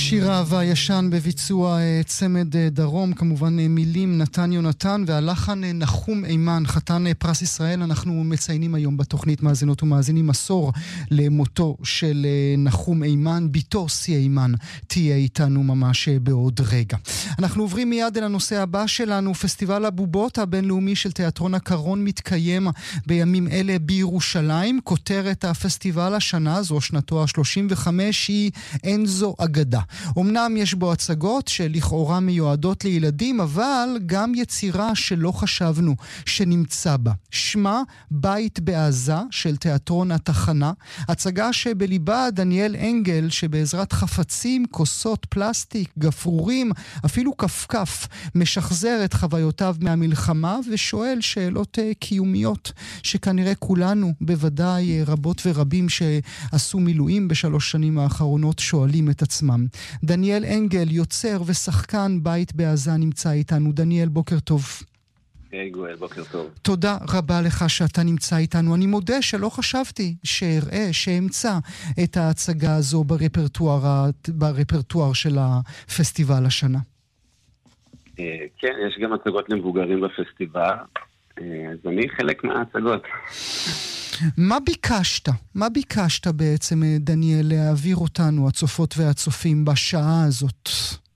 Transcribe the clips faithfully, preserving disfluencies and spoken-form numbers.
שיר אהבה ישן בביצוע צמד דרום, כמובן מילים נתן יונתן והלחן נחום אימן, חתן פרס ישראל. אנחנו מציינים היום בתוכנית מאזינות ומאזינים עשור למותו של נחום אימן. ביתו סי אימן תהיה איתנו ממש בעוד רגע. אנחנו עוברים מיד אל הנושא הבא שלנו. פסטיבל הבובות הבינלאומי של תיאטרון הקרון מתקיים בימים אלה בירושלים. כותרת הפסטיבל השנה, זו שנתו ה-שלושים וחמש, היא אין זו אגדה. אמנם יש בו הצגות שלכאורה מיועדות לילדים, אבל גם יצירה שלא חשבנו שנמצא בה. שמה בית בעזה של תיאטרון התחנה, הצגה שבליבה דניאל אנגל, שבעזרת חפצים, כוסות פלסטיק, גפרורים, אפילו כפכף, משחזר את חוויותיו מהמלחמה ושואל שאלות קיומיות שכנראה כולנו, בוודאי רבות ורבים שעשו מילואים בשלוש שנים האחרונות, שואלים את עצמם. דניאל אנגל, יוצר ושחקן בית בעזה, נמצא איתנו. דניאל, בוקר טוב. היי גואל, בוקר טוב. תודה רבה לך שאתה נמצא איתנו. אני מודה שלא חשבתי שאראה, שאמצא את ההצגה הזו ברפרטואר, ברפרטואר של הפסטיבל השנה. כן, יש גם הצגות למבוגרים בפסטיבל, אז אני חלק מההצגות. מה ביקשת? מה ביקשת בעצם, דניאל, להעביר אותנו, הצופות והצופים, בשעה הזאת?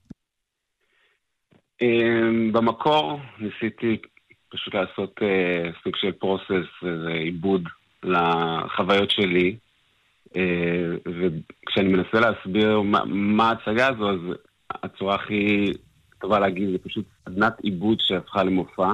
במקור ניסיתי פשוט לעשות סוג של פרוסס ועיבוד לחוויות שלי, וכשאני מנסה להסביר מה ההצגה הזו, אז הצורה הכי טובה להגיד זה פשוט סדנת עיבוד שהפכה למופע.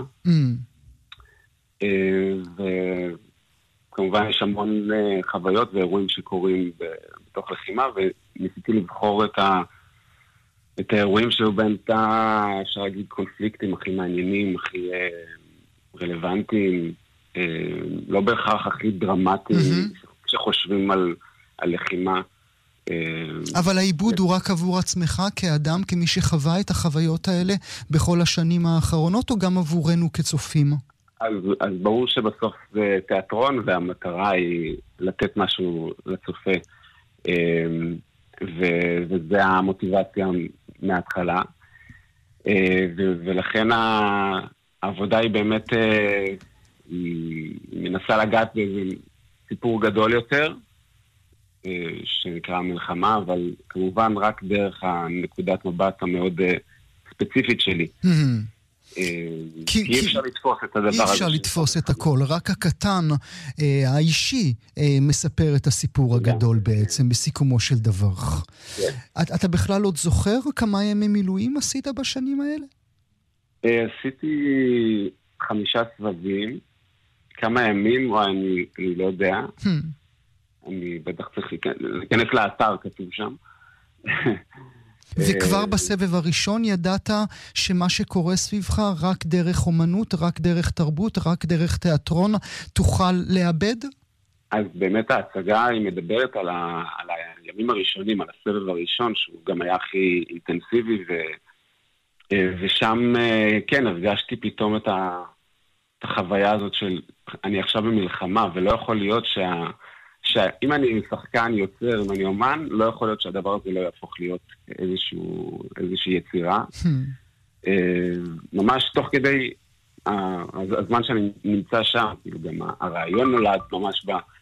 ו... כמובן יש המון חוויות ואירועים שקורים בתוך לחימה, וניסיתי לבחור את, ה... את האירועים שהיו בהם תא, אפשר להגיד, קונפליקטים הכי מעניינים, הכי רלוונטיים, לא בהכרח הכי דרמטיים, mm-hmm. שחושבים על, על לחימה. אבל העיבוד הוא רק עבור עצמך כאדם, כמי שחווה את החוויות האלה בכל השנים האחרונות, או גם עבורנו כצופים? אז, אז ברור שבסוף זה תיאטרון, והמטרה היא לתת משהו לצופה, ו, וזה המוטיבציה מההתחלה, ו, ולכן העבודה היא באמת, היא מנסה לגעת באיזה סיפור גדול יותר, שנקרא מלחמה, אבל כמובן רק דרך הנקודת מבט המאוד ספציפית שלי. כי אי אפשר לתפוס את הדבר הזה. אי אפשר לתפוס את הכל, רק הקטן האישי מספר את הסיפור הגדול בעצם, בסיכומו של דבר. אתה בכלל עוד זוכר כמה ימי מילואים עשית בשנים האלה? עשיתי חמישה סבבים, כמה ימים, או אני לא יודע. אני בטח צריך להיכנס לאתר, כתוב שם. וכבר בסבב הראשון ידעת שמה שקורה סביבך רק דרך אומנות, רק דרך תרבות, רק דרך תיאטרון תוכל לאבד? אז באמת ההצגה היא מדברת על, ה, על הימים הראשונים, על הסבב הראשון, שהוא גם היה הכי אינטנסיבי, ו, ושם כן, הרגשתי פתאום את, ה, את החוויה הזאת של אני עכשיו במלחמה, ולא יכול להיות שה... שאם אני שחקן יוצר, אם אני אומן, לא יכול להיות שהדבר הזה לא יהפוך להיות איזשהו, איזושהי יצירה. ממש תוך כדי הזמן שאני נמצא שם, גם הרעיון נולד ממש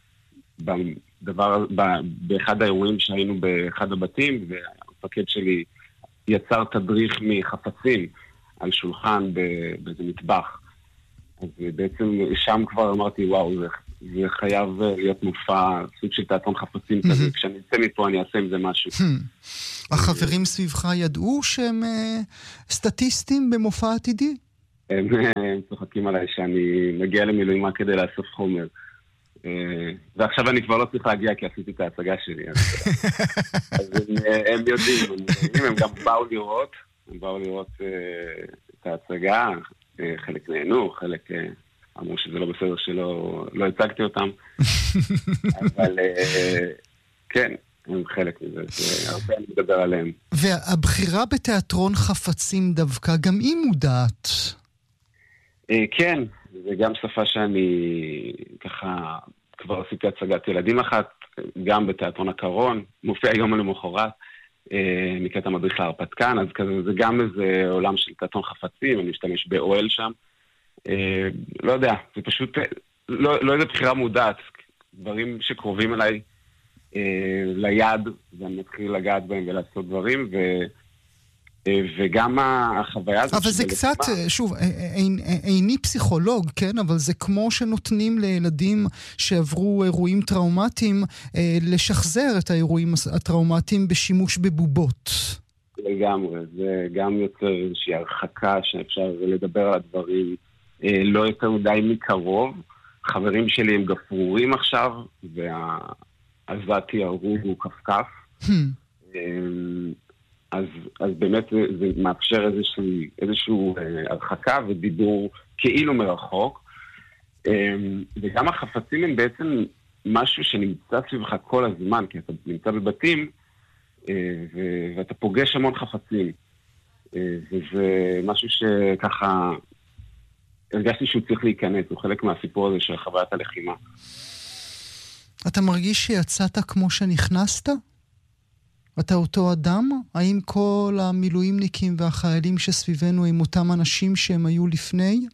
בדבר, באחד האירועים שהיינו באחד הבתים, והמפקד שלי יצר תדריך מחפצים על שולחן באיזה מטבח. אז בעצם שם כבר אמרתי, וואו, זה... זה חייב להיות מופע, סוג של תיאטרון חפצים כזה. כשאני אצא מפה אני אעשה עם זה משהו. החברים סביבך ידעו שהם סטטיסטים במופע עתידי? הם צוחקים עליי שאני מגיע למילואים רק כדי לאסוף חומר. ועכשיו אני כבר לא צריך להגיע כי עשיתי את ההצגה שלי. אז הם יודעים, הם גם באו לראות, הם באו לראות את ההצגה, חלק נהנו, חלק... אמרו שזה לא בסדר שלא לא הצגתי אותם. אבל כן, הם חלק מזה, שהרבה אני מדבר עליהם. והבחירה בתיאטרון חפצים דווקא, גם היא מודעת. כן, זה גם שפה שאני ככה, כבר עשיתי הצגת ילדים אחת, גם בתיאטרון הקרון, מופיע יום למחרת, מקטע מדריך להרפתקן, אז כזה, זה גם איזה עולם של תיאטרון חפצים, אני משתמש באוהל שם. לא יודע, זה פשוט, לא, לא איזה בחירה מודעת, דברים שקרובים אליי ליד, ואני מתחיל לגעת בהם ולעשות דברים, ו... וגם החוויה הזאת... אבל זה קצת, שוב, איני פסיכולוג, כן? אבל זה כמו שנותנים לילדים שעברו אירועים טראומטיים, לשחזר את האירועים הטראומטיים בשימוש בבובות. לגמרי, זה גם יוצר איזושהי הרחקה שאפשר לדבר על הדברים לא יותר מדי מקרוב. חברים שלי הם גפרורים עכשיו, והעזתי הרוג הוא כפכף. אז, אז באמת זה, זה מאפשר איזשהו, איזשהו אה, הרחקה ודיבור כאילו מרחוק. אה, וגם החפצים הם בעצם משהו שנמצא סביבך כל הזמן, כי אתה נמצא בבתים אה, ו- ואתה פוגש המון חפצים. אה, וזה משהו שככה הרגשתי שהוא צריך להיכנס, הוא חלק מהסיפור הזה של חוויית הלחימה. אתה מרגיש שיצאת כמו שנכנסת? אתה אותו אדם? האם כל המילואימניקים והחיילים שסביבנו הם אותם אנשים שהם היו לפני?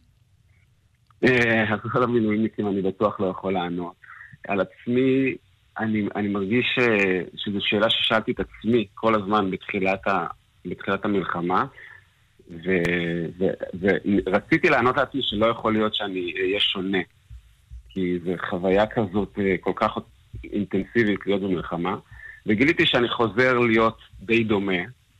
כל המילואימניקים אני בטוח לא יכול לענות. על עצמי, אני, אני מרגיש שזו שאלה ששאלתי את עצמי כל הזמן בתחילת, ה, בתחילת המלחמה, ו, ו, ורציתי לענות לעצמי שלא יכול להיות שאני אהיה שונה, כי זו חוויה כזאת כל כך אינטנסיבית להיות במלחמה, וגיליתי שאני חוזר להיות די דומה,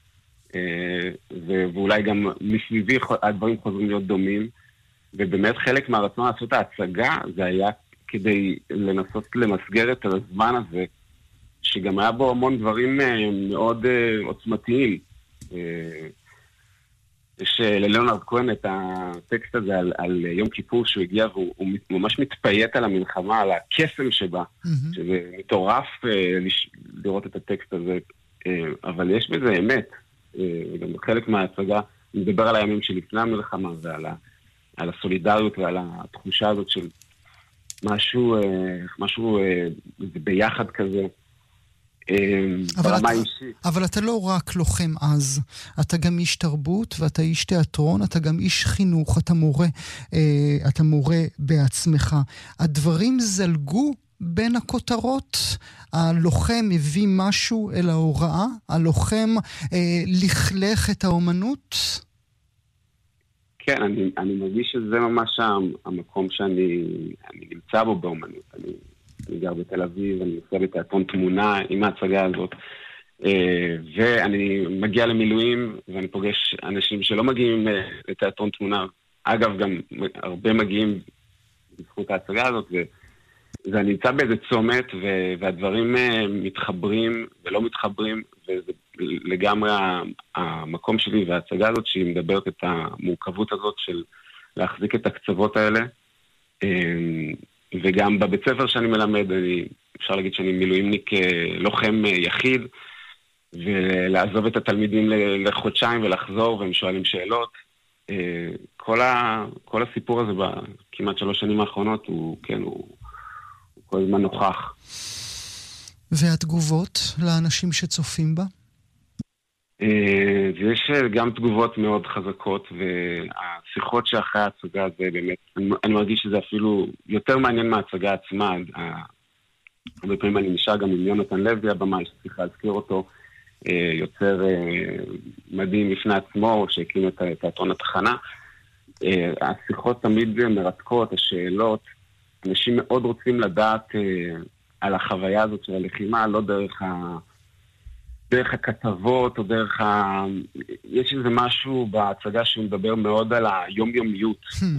ואולי גם מסביבי הדברים חוזרים להיות דומים, ובאמת חלק מהרצון לעשות את ההצגה, זה היה כדי לנסות למסגר את הזמן הזה, שגם היה בו המון דברים מאוד עוצמתיים. יש ללאונרד כהן את הטקסט הזה על, על יום כיפור שהוא הגיע, והוא הוא ממש מתפייט על המלחמה, על הקסם שבה, mm-hmm. שזה מטורף לראות את הטקסט הזה, אבל יש בזה אמת. גם חלק מההצגה מדבר על הימים שלפני המלחמה, ועל ה, על הסולידריות ועל התחושה הזאת של משהו, משהו ביחד כזה. אבל אתה, אבל אתה לא רק לוחם אז, אתה גם איש תרבות ואתה איש תיאטרון, אתה גם איש חינוך, אתה מורה, אתה מורה בעצמך. הדברים זלגו בין הכותרות, הלוחם הביא משהו אל ההוראה, הלוחם לכלך את האומנות. כן, אני, אני מרגיש שזה ממש המקום שאני אני נמצא בו באומנות. אני אני גר בתל אביב, אני נוסע בתיאטרון תמונה עם ההצגה הזאת, ואני מגיע למילואים, ואני פוגש אנשים שלא מגיעים לתיאטרון תמונה. אגב, גם הרבה מגיעים בזכות ההצגה הזאת, ואני נמצא באיזה צומת, והדברים מתחברים ולא מתחברים, וזה לגמרי המקום שלי וההצגה הזאת, שהיא מדברת את המורכבות הזאת של להחזיק את הקצוות האלה. וגם בבית ספר שאני מלמד, אני, אפשר להגיד שאני מילואימניק לוחם יחיד, ולעזוב את התלמידים לחודשיים ולחזור, והם שואלים שאלות. כל, ה, כל הסיפור הזה בכמעט שלוש שנים האחרונות, הוא, כן, הוא, הוא כל הזמן נוכח. והתגובות לאנשים שצופים בה? ויש גם תגובות מאוד חזקות, והשיחות שאחרי ההצגה זה באמת, אני, אני מרגיש שזה אפילו יותר מעניין מההצגה עצמה. הרבה פעמים אני נשאר גם עם יונתן לוי, הבמאי, שצריך להזכיר אותו, יוצר מדהים לפני עצמו, שהקים את תיאטרון התחנה. השיחות תמיד מרתקות, השאלות, אנשים מאוד רוצים לדעת על החוויה הזאת של הלחימה, לא דרך ה... דרך הכתבות או דרך ה... יש איזה משהו בהצגה שהוא מדבר מאוד על היומיומיות,